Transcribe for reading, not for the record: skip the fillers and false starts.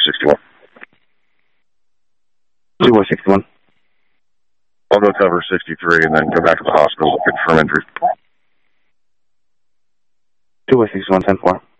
61. 2 boy 61. I'll go cover 63 and then go back to the hospital to confirm injury. 2 boy 61, 10-4.